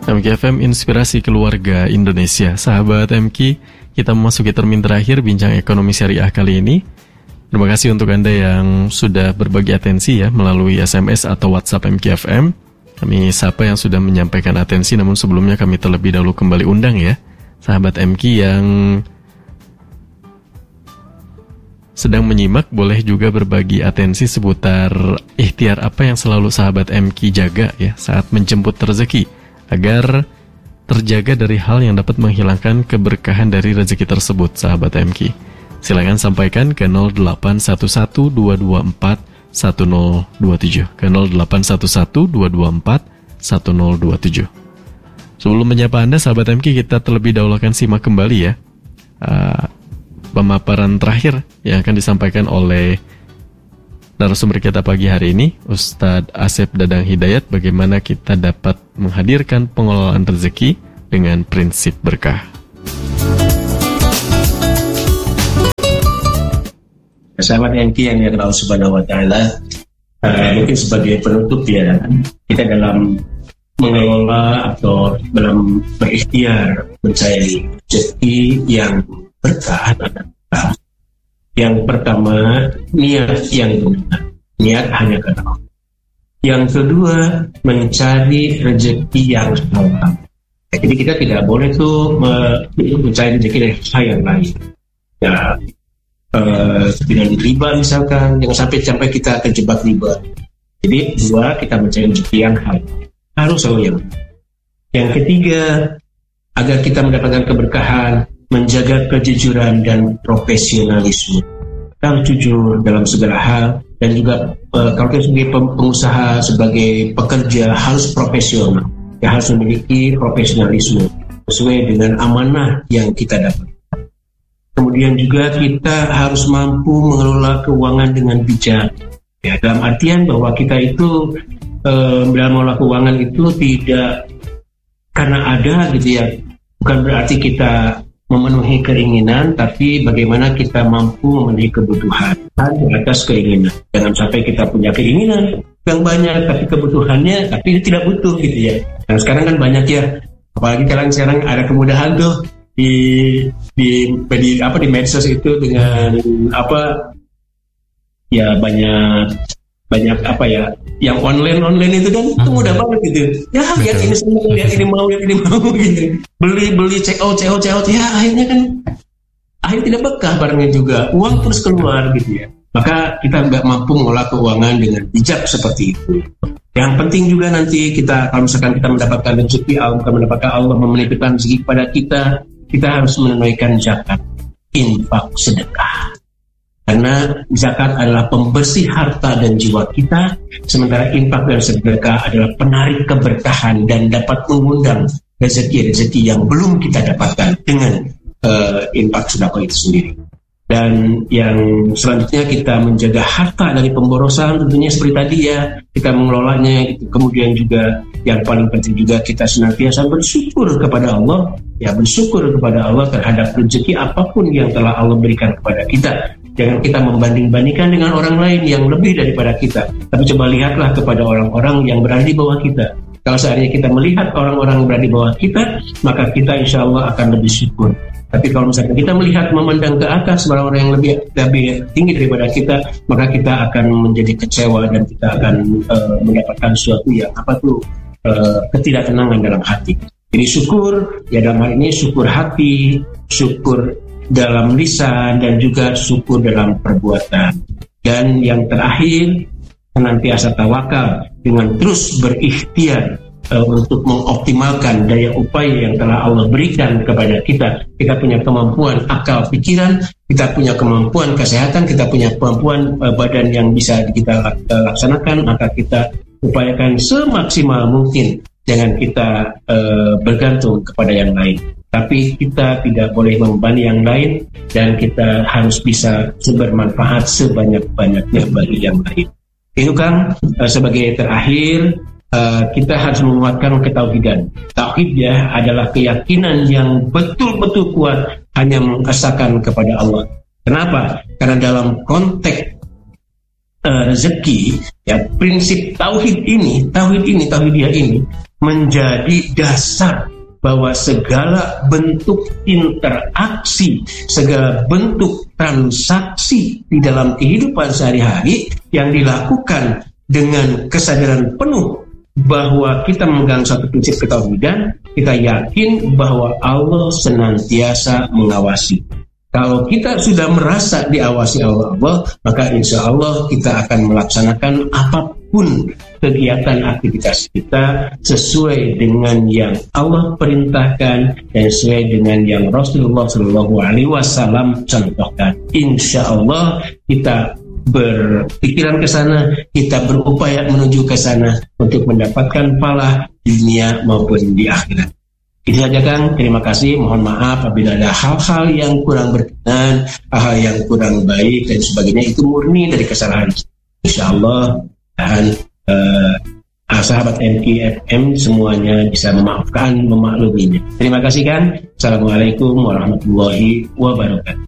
MK FM Inspirasi Keluarga Indonesia. Sahabat MK, kita memasuki termin terakhir bincang ekonomi syariah kali ini. Terima kasih untuk Anda yang sudah berbagi atensi ya melalui SMS atau WhatsApp MK FM. Kami sapa yang sudah menyampaikan atensi, namun sebelumnya kami terlebih dahulu kembali undang ya sahabat MK yang sedang menyimak, boleh juga berbagi atensi seputar ikhtiar apa yang selalu sahabat MK jaga ya saat menjemput rezeki, agar terjaga dari hal yang dapat menghilangkan keberkahan dari rezeki tersebut, sahabat MK. Silakan sampaikan ke 0811-224-1027, ke 0811-224-1027. Sebelum menyapa Anda, sahabat MK, kita terlebih dahulu akan simak kembali ya pemaparan terakhir yang akan disampaikan oleh narasumber kita pagi hari ini, Ustadz Asep Dadang Hidayat, bagaimana kita dapat menghadirkan pengelolaan rezeki dengan prinsip berkah. Sahabat MK yang dikenal Allah Subhanahu wa Ta'ala, mungkin sebagai penutup ya, kita dalam mengelola atau dalam berikhtiar mencari rezeki yang berkah adalah yang pertama, niat yang benar. Niat hanya karena Allah. Yang kedua, mencari rezeki yang halal. Jadi kita tidak boleh tuh mencari rezeki dari hal yang lain. Ya, dengan riba misalkan, jangan sampai kita terjebak riba. Jadi dua, kita mencari rezeki yang halal. Harus selalu yang ketiga, agar kita mendapatkan keberkahan, menjaga kejujuran dan profesionalisme. Kita harus jujur dalam segala hal, dan juga kalau kita sebagai pengusaha, sebagai pekerja harus profesional. Ya, harus memiliki profesionalisme sesuai dengan amanah yang kita dapat. Kemudian juga kita harus mampu mengelola keuangan dengan bijak. Ya, dalam artian bahwa kita itu dalam mengelola keuangan itu tidak karena ada gitu ya, bukan berarti kita memenuhi keinginan, tapi bagaimana kita mampu memenuhi kebutuhan di atas keinginan. Jangan sampai kita punya keinginan yang banyak tapi kebutuhannya tapi tidak butuh gitu ya. Dan sekarang kan banyak ya, apalagi sekarang ada kemudahan tuh di medsos itu dengan ya banyak yang online itu kan itu mudah banget gitu ya. Lihat ini semua, lihat ini mau gitu, beli check out ya, akhirnya tidak berkah barangnya juga, uang terus keluar gitu ya. Maka kita nggak mampu mengolah keuangan dengan bijak seperti itu. Yang penting juga nanti kita, kalau misalkan kita mendapatkan rezeki, Allah menitipkan rezeki kepada kita harus menunaikan zakat, infak, sedekah. Karena zakat adalah pembersih harta dan jiwa kita, sementara infak dan sedekah adalah penarik keberkahan dan dapat mengundang rezeki-rezeki yang belum kita dapatkan dengan infak sedekah itu sendiri. Dan yang selanjutnya, kita menjaga harta dari pemborosan, tentunya seperti tadi ya, kita mengelolanya gitu. Kemudian juga yang paling penting juga kita senantiasa bersyukur kepada Allah, ya, bersyukur kepada Allah terhadap rezeki apapun yang telah Allah berikan kepada kita. Jangan kita membanding-bandingkan dengan orang lain yang lebih daripada kita, tapi coba lihatlah kepada orang-orang yang berada di bawah kita. Kalau seandainya kita melihat orang-orang yang berada di bawah kita, maka kita insya Allah akan lebih syukur. Tapi kalau misalkan kita melihat, memandang ke atas orang-orang yang lebih tinggi daripada kita, maka kita akan menjadi kecewa dan kita akan mendapatkan sesuatu yang ketidaktenangan dalam hati. Jadi syukur, ya dalam hal ini syukur hati, syukur dalam lisan, dan juga syukur dalam perbuatan. Dan yang terakhir, senantiasa tawakal dengan terus berikhtiar untuk mengoptimalkan daya upaya yang telah Allah berikan kepada kita. Kita punya kemampuan akal pikiran, kita punya kemampuan kesehatan, kita punya kemampuan badan yang bisa kita laksanakan, maka kita upayakan semaksimal mungkin. Jangan kita bergantung kepada yang lain, tapi kita tidak boleh membebani yang lain, dan kita harus bisa bermanfaat sebanyak-banyaknya bagi yang lain. Itu kan sebagai terakhir, kita harus menguatkan ketauhidan. Tauhid ya adalah keyakinan yang betul-betul kuat hanya mengesahkan kepada Allah. Kenapa? Karena dalam konteks rezeki, ya, prinsip tauhidiyah ini menjadi dasar bahwa segala bentuk interaksi, segala bentuk transaksi di dalam kehidupan sehari-hari yang dilakukan dengan kesadaran penuh bahwa kita memegang satu prinsip ketauhidan, kita yakin bahwa Allah senantiasa mengawasi. Kalau kita sudah merasa diawasi Allah, maka insya Allah kita akan melaksanakan apapun kegiatan aktivitas kita sesuai dengan yang Allah perintahkan dan sesuai dengan yang Rasulullah SAW contohkan. Insya Allah kita berpikiran ke sana, kita berupaya menuju ke sana untuk mendapatkan pahala dunia maupun di akhirat. Itu saja Kang, terima kasih. Mohon maaf apabila ada hal-hal yang kurang berkenan, hal-hal yang kurang baik dan sebagainya, itu murni dari kesalahan. InsyaAllah dan sahabat MKFM semuanya bisa memaafkan, memakluminya. Terima kasih Kang. Assalamualaikum warahmatullahi wabarakatuh.